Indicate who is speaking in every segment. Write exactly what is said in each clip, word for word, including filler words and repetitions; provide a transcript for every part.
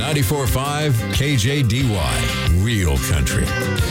Speaker 1: ninety-four point five K J D Y, Real Country.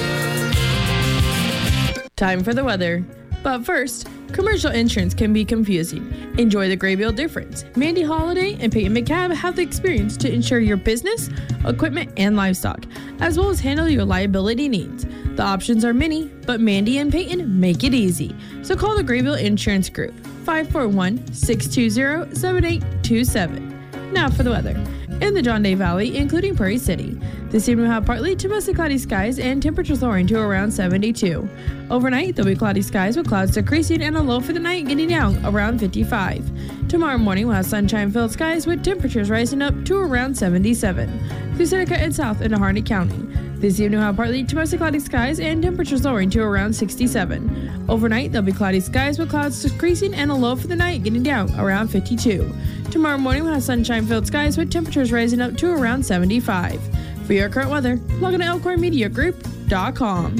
Speaker 2: Time for the weather. But first, commercial insurance can be confusing. Enjoy the Graybill difference. Mandy Holiday and Peyton McCabe have the experience to insure your business, equipment, and livestock, as well as handle your liability needs. The options are many, but Mandy and Peyton make it easy. So call the Graybill Insurance Group, five four one, six two zero, seven eight two seven. Now for the weather. In the John Day Valley, including Prairie City, this evening we'll have partly to mostly cloudy skies and temperatures lowering to around seventy-two. Overnight, there'll be cloudy skies with clouds decreasing and a low for the night getting down around fifty-five. Tomorrow morning, we'll have sunshine-filled skies with temperatures rising up to around seventy-seven. Through Seneca and south into Harney County. This evening, we'll have partly to mostly cloudy skies and temperatures lowering to around sixty-seven. Overnight, there'll be cloudy skies with clouds decreasing and a low for the night getting down around fifty-two. Tomorrow morning, we'll have sunshine-filled skies with temperatures rising up to around seventy-five. For your current weather, log on to elkhorn media group dot com.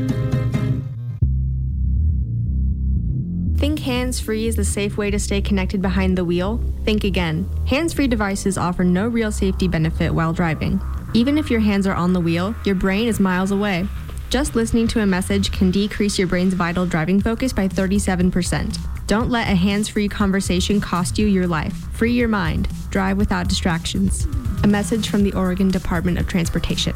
Speaker 3: Think hands-free is the safe way to stay connected behind the wheel? Think again. Hands-free devices offer no real safety benefit while driving. Even if your hands are on the wheel, your brain is miles away. Just listening to a message can decrease your brain's vital driving focus by thirty-seven percent. Don't let a hands-free conversation cost you your life. Free your mind. Drive without distractions. A message from the Oregon Department of Transportation.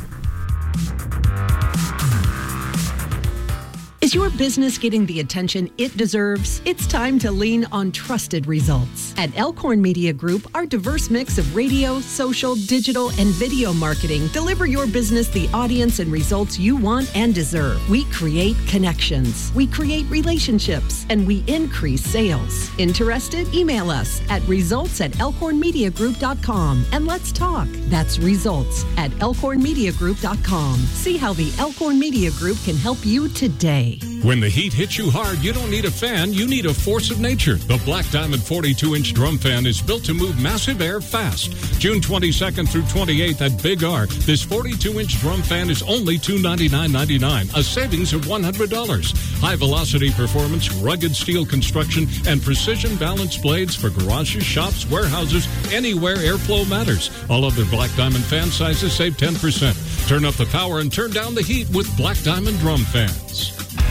Speaker 4: Is your business getting the attention it deserves? It's time to lean on trusted results. At Elkhorn Media Group, our diverse mix of radio, social, digital, and video marketing deliver your business the audience and results you want and deserve. We create connections, we create relationships, and we increase sales. Interested? Email us at results at elkhorn media group dot com and let's talk. That's results at elkhorn media group dot com. See how the Elkhorn Media Group can help you today.
Speaker 5: When the heat hits you hard, you don't need a fan, you need a force of nature. The Black Diamond forty-two inch drum fan is built to move massive air fast. June twenty-second through twenty-eighth at Big R, this forty-two inch drum fan is only two hundred ninety-nine dollars and ninety-nine cents, a savings of one hundred dollars. High velocity performance, rugged steel construction, and precision balanced blades for garages, shops, warehouses, anywhere airflow matters. All other Black Diamond fan sizes save ten percent. Turn up the power and turn down the heat with Black Diamond drum fans.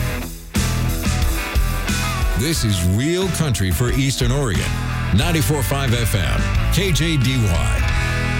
Speaker 1: This is Real Country for Eastern Oregon. ninety-four point five F M, K J D Y.